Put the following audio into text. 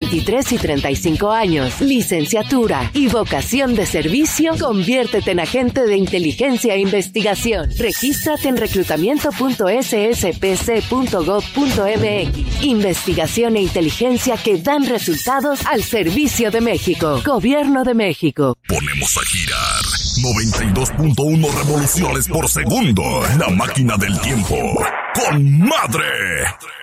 23 y 35 años, licenciatura y vocación de servicio, conviértete en agente de inteligencia e investigación. Regístrate en reclutamiento.sspc.gov.mx. Investigación e inteligencia que dan resultados al servicio de México. Gobierno de México. Ponemos a girar 92.1 revoluciones por segundo. La máquina del tiempo. ¡Con madre!